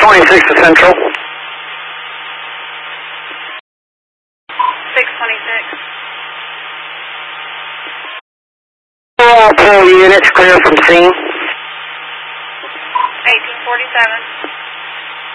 626 to Central. 626. All 4 units clear from scene. 1847.